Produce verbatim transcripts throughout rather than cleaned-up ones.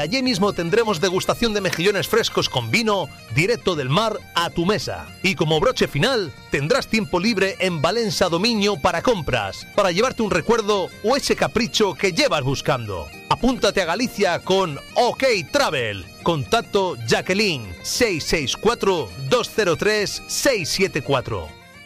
Allí mismo tendremos degustación de mejillones frescos con vino, directo del mar a tu mesa. Y como broche final, tendrás tiempo libre en Valencia Dominio para compras, para llevarte un recuerdo o ese capricho que llevas buscando. Apúntate a Galicia con OK Travel. Contacto Jacqueline seis seis cuatro, dos cero tres, seis siete cuatro.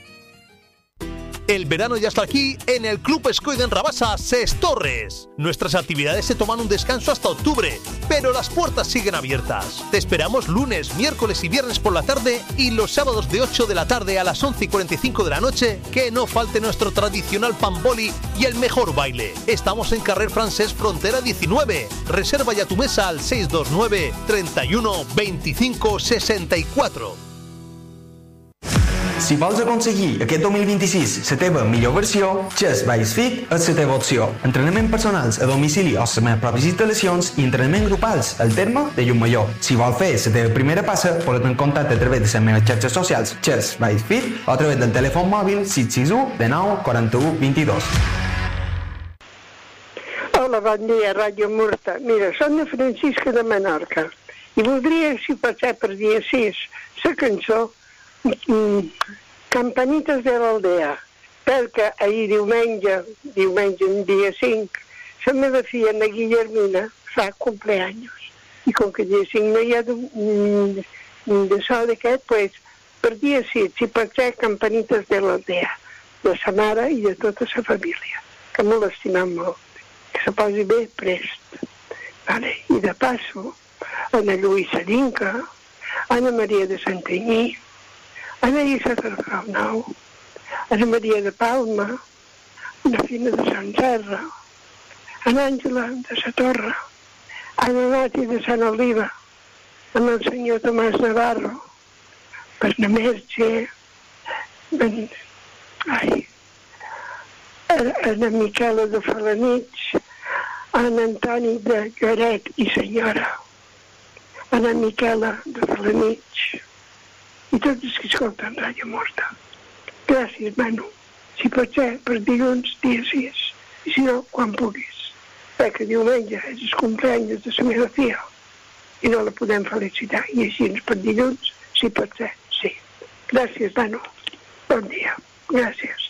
El verano ya está aquí en el Club Escoiden Rabasa Ses Torres. Nuestras actividades se toman un descanso hasta octubre, pero las puertas siguen abiertas. Te esperamos lunes, miércoles y viernes por la tarde y los sábados de ocho de la tarde a las once y cuarenta y cinco de la noche, que no falte nuestro tradicional pamboli y el mejor baile. Estamos en Carrer Francés Frontera diecinueve. Reserva ya tu mesa al seis dos nueve, treinta y uno, veinticinco, sesenta y cuatro. Si vols aconseguir aquest dos mil vint-i-sis la teva millor versió, Chess by Fit és la teva opció. Entrenament personals a domicili o les meves pròpies instal·lacions i entrenament grupals al terme de Llucmajor. Si vols fer la teva primera passa, pots en contacte a través de les meves xarxes socials Chess by Fit o a través del telèfon mòbil sis sis u, dinou, quaranta-u, vint-i-dos. Hola, bon dia, Ràdio Murta. Mira, som de Francisca de Menorca i voldria, si pot ser per dia sis, la cançó Campanites de l'Aldea, perquè ahir diumenge, diumenge en dia cinc, la meva filla, la Guillermina, fa cumpleaños. I com que dia cinc no hi ha de, de sol d'aquest, pues, per dia sis, si pot ser Campanites de l'Aldea, de sa mare i de tota la família, que me l'estimem molt, que se posi bé prest. Vale. I de passo, Ana Lluïsa Dinca, Ana Maria de Santanyí, Ana Isa de Raunau, Ana Maria de Palma, Ana Fina de Sant Serra, Ana Àngela de la Torre, Ana Nati de Sant Oliva, amb el senyor Tomàs Navarro, per la Merge, ben, ai, Ana Miquela de Falanich, Ana Antoni de Lloret i senyora, Ana Miquela de Falanich, i tots els que escolten Ràdio Murta. Gràcies, Manu. Si pot ser, per dilluns, dia sis. I si no, quan puguis. Perquè diumenge és el cumpleaños de la meva filla i no la podem felicitar. I així, per dilluns, si pot ser, sí. Gràcies, Manu. Bon dia. Gràcies.